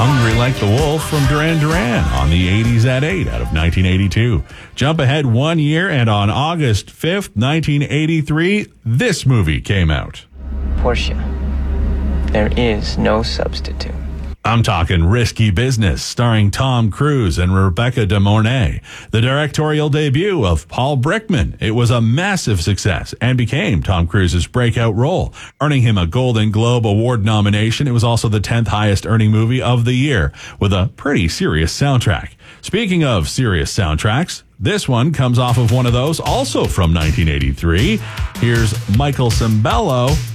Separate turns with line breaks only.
Hungry Like the Wolf from Duran Duran on the 80s at 8 out of 1982. Jump ahead 1 year, and on August 5th, 1983, this movie came out.
Portia, there is no substitute.
I'm talking Risky Business, starring Tom Cruise and Rebecca De Mornay, the directorial debut of Paul Brickman. It was a massive success and became Tom Cruise's breakout role, earning him a Golden Globe Award nomination. It was also the 10th highest earning movie of the year, with a pretty serious soundtrack. Speaking of serious soundtracks, this one comes off of one of those, also from 1983. Here's Michael Sembello